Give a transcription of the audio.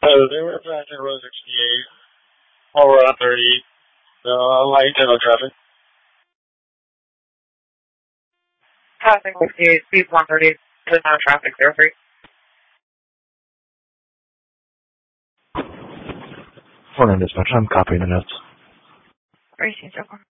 They were passing Road 68 over on 30, light internal traffic. Passing 68, speed 130, there's no traffic, 03. Morning, dispatch. I'm copying the notes. Racing so far.